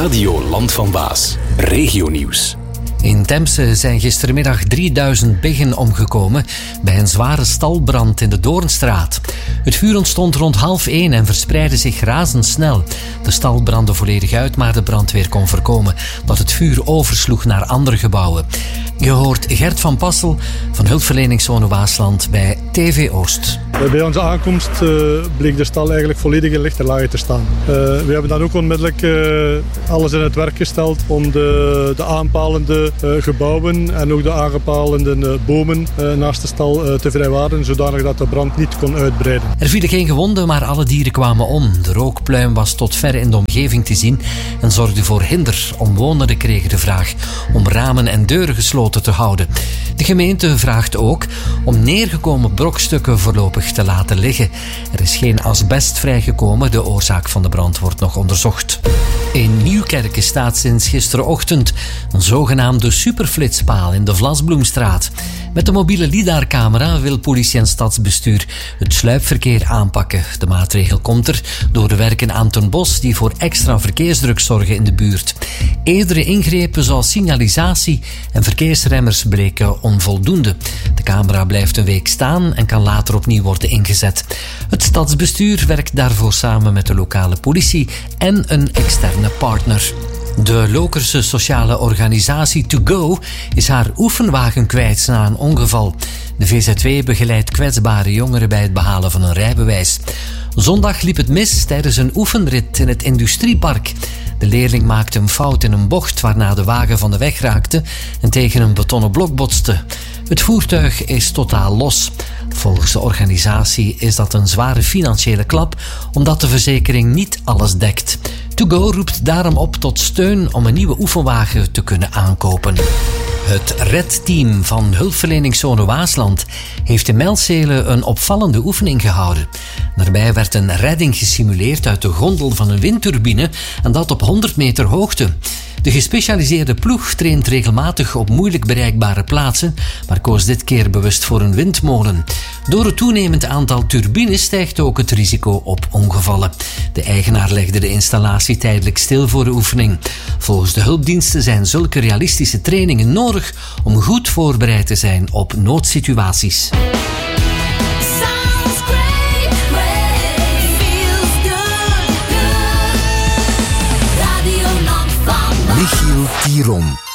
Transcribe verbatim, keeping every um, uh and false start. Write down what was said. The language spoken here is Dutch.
Radio Land van Baas. Regionieuws. In Temse zijn gistermiddag drieduizend biggen omgekomen bij een zware stalbrand in de Doornstraat. Het vuur ontstond rond half één en verspreidde zich razendsnel. De stal brandde volledig uit, maar de brandweer kon voorkomen dat het vuur oversloeg naar andere gebouwen. Je hoort Gert van Passel van hulpverleningszone Waasland bij T V Oost. Bij onze aankomst uh, bleek de stal eigenlijk volledig in lichte lage te staan. Uh, we hebben dan ook onmiddellijk uh, alles in het werk gesteld om de, de aanpalende uh, gebouwen en ook de aangepalende uh, bomen uh, naast de stal uh, te vrijwaren, zodanig dat de brand niet kon uitbreiden. Er vielen geen gewonden, maar alle dieren kwamen om. De rookpluim was tot ver in de omgeving te zien en zorgde voor hinder. Omwonenden kregen de vraag om ramen en deuren gesloten te houden. De gemeente vraagt ook om neergekomen brokstukken voorlopig te laten liggen. Er is geen asbest vrijgekomen, de oorzaak van de brand wordt nog onderzocht. In Nieuwkerken staat sinds gisterenochtend een zogenaamde superflitspaal in de Vlasbloemstraat. Met de mobiele lidarcamera wil politie en stadsbestuur het sluipverkeer aanpakken. De maatregel komt er door de werken aan Ten Bos die voor extra verkeersdruk zorgen in de buurt. Eerdere ingrepen zoals signalisatie en verkeersremmers bleken onvoldoende. De camera blijft een week staan en kan later opnieuw worden ingezet. Het stadsbestuur werkt daarvoor samen met de lokale politie en een externe partner. De Lokerse sociale organisatie To Go is haar oefenwagen kwijt na een ongeval. De V Z W begeleidt kwetsbare jongeren bij het behalen van een rijbewijs. Zondag liep het mis tijdens een oefenrit in het industriepark. De leerling maakte een fout in een bocht waarna de wagen van de weg raakte en tegen een betonnen blok botste. Het voertuig is totaal los. Volgens de organisatie is dat een zware financiële klap, omdat de verzekering niet alles dekt. To Go roept daarom op tot steun om een nieuwe oefenwagen te kunnen aankopen. Het redteam van hulpverleningszone Waasland heeft in Melzelen een opvallende oefening gehouden. Daarbij werd een redding gesimuleerd uit de gondel van een windturbine en dat op honderd meter hoogte. De gespecialiseerde ploeg traint regelmatig op moeilijk bereikbare plaatsen, maar koos dit keer bewust voor een windmolen. Door het toenemend aantal turbines stijgt ook het risico op ongevallen. De eigenaar legde de installatie tijdelijk stil voor de oefening. Volgens de hulpdiensten zijn zulke realistische trainingen nodig om goed voorbereid te zijn op noodsituaties. Michiel Thierom.